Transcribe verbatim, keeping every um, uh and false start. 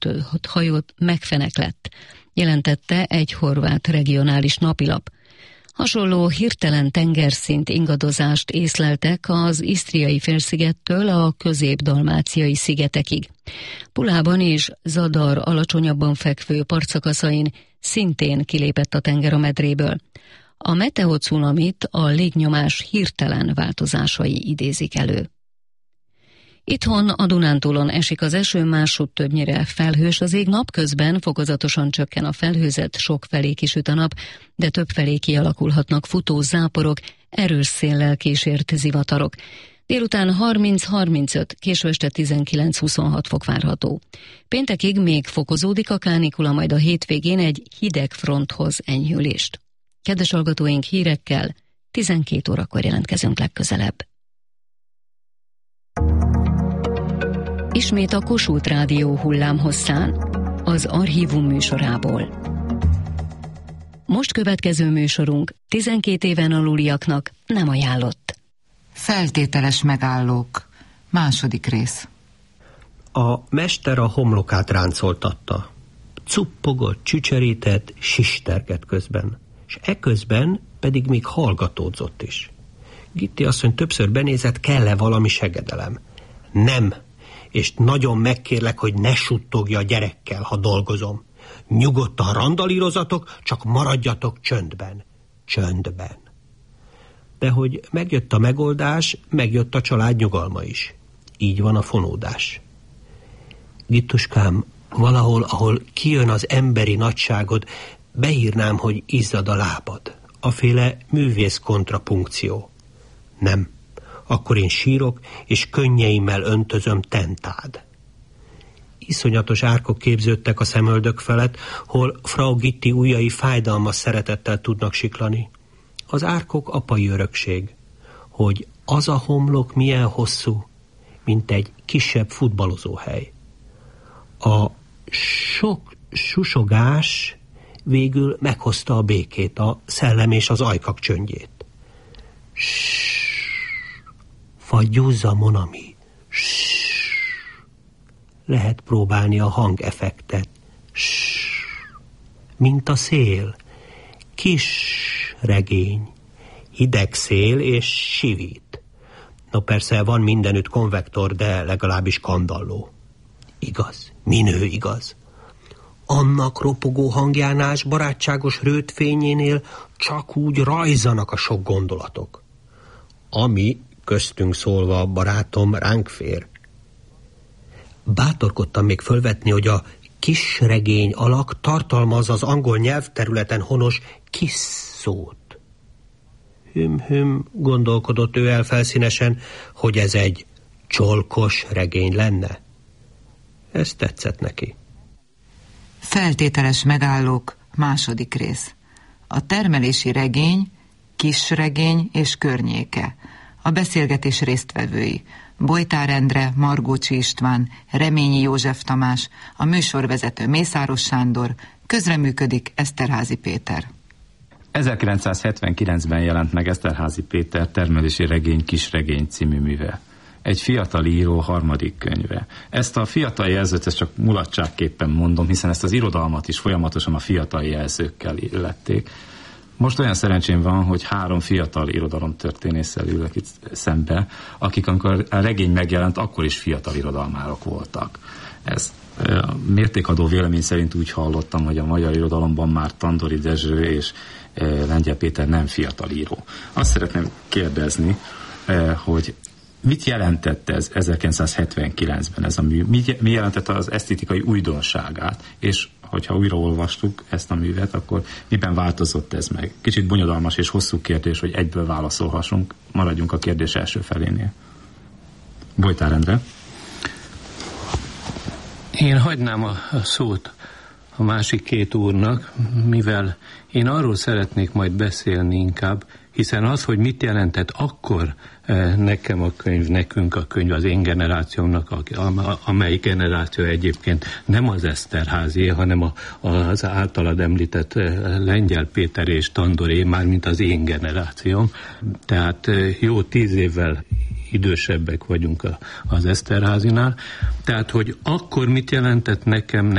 hajót megfeneklett, jelentette egy horvát regionális napilap. Hasonló hirtelen tengerszint ingadozást észleltek az isztriai félszigettől a közép-dalmáciai szigetekig. Pulában és Zadar alacsonyabban fekvő partszakaszain szintén kilépett a tenger a medréből. A meteocunamit a légnyomás hirtelen változásai idézik elő. Itthon a Dunántúlon esik az eső, másutt többnyire felhős az ég, napközben fokozatosan csökken a felhőzet, sokfelé kisüt a nap, de többfelé kialakulhatnak futó záporok, erős széllel kísért zivatarok. Délután harminc-harmincöt, késő este tizenkilenc-huszonhat fok várható. Péntekig még fokozódik a kánikula, majd a hétvégén egy hideg fronthoz enyhülést. Kedves hallgatóink, hírekkel tizenkét órakor jelentkezünk legközelebb. Ismét a Kossuth Rádió hullámhosszán, az Archívum műsorából. Most következő műsorunk tizenkét éven aluliaknak nem ajánlott. Feltételes megállók. Második rész. A mester a homlokát ráncoltatta. Cuppogott, csücserített, sistergett közben, és eközben pedig még hallgatódzott is. Gitti asszony többször benézett, kell-e valami segedelem. Nem, és nagyon megkérlek, hogy ne suttogja a gyerekkel, ha dolgozom. Nyugodtan randalírozatok, csak maradjatok csöndben. Csöndben. De hogy megjött a megoldás, megjött a család nyugalma is. Így van a fonódás. Gittuskám, valahol, ahol kijön az emberi nagyságod, beírnám, hogy izzad a lábad. Aféle művész kontrapunkció. Nem. Akkor én sírok, és könnyeimmel öntözöm tentád. Iszonyatos árkok képződtek a szemöldök felett, hol Frau Gitti ujjai fájdalmas szeretettel tudnak siklani. Az árkok apai örökség, hogy az a homlok milyen hosszú, mint egy kisebb futballozóhely. A sok susogás végül meghozta a békét, a szellem és az ajkak csöndjét. Fagyúzza, monami. Lehet próbálni a hangeffektet. Mint a szél. Kis regény. Hideg szél és sivít. Na persze van mindenütt konvektor, de legalábbis kandalló. Igaz, minő igaz. Annak ropogó hangjánál, barátságos rőtfényénél csak úgy rajzanak a sok gondolatok. Ami, köztünk szólva, barátom, ránk fér. Bátorkodtam még fölvetni, hogy a kis regény alak tartalmaz az angol nyelvterületen honos kis szót. Hüm-hüm, gondolkodott ő el felszínesen, hogy ez egy csolkos regény lenne. Ez tetszett neki. Feltételes megállók, második rész. A termelési regény, kisregény és környéke. A beszélgetés résztvevői: Bojtár Endre, Margócsi István, Reményi József Tamás, a műsorvezető Mészáros Sándor, közreműködik Eszterházy Péter. ezerkilencszázhetvenkilencben jelent meg Eszterházy Péter termelési regény kisregény című műve. Egy fiatal író harmadik könyve. Ezt a fiatal jelzőt ezt csak mulatságképpen mondom, hiszen ezt az irodalmat is folyamatosan a fiatal jelzőkkel illették. Most olyan szerencsém van, hogy három fiatal irodalomtörténésszel ülök itt szembe, akik amikor a regény megjelent, akkor is fiatal irodalmárok voltak. Ez a mértékadó vélemény szerint úgy hallottam, hogy a magyar irodalomban már Tandori Dezső és Lengyel Péter nem fiatal író. Azt szeretném kérdezni, hogy mit jelentett ez ezerkilencszázhetvenkilencben ez a mű? Mi jelentette az esztétikai újdonságát? És hogyha újraolvastuk ezt a művet, akkor miben változott ez meg? Kicsit bonyodalmas és hosszú kérdés, hogy egyből válaszolhassunk. Maradjunk a kérdés első felénél. Bojtár Endre. Én hagynám a, a szót a másik két úrnak, mivel én arról szeretnék majd beszélni inkább, hiszen az, hogy mit jelentett akkor nekem a könyv, nekünk a könyv, az én generációmnak, amely generáció egyébként nem az Eszterházyé, hanem a, az általad említett Lengyel Péter és Tandoré, mármint az én generációm. Tehát jó tíz évvel idősebbek vagyunk az Eszterházinál. Tehát, hogy akkor mit jelentett nekem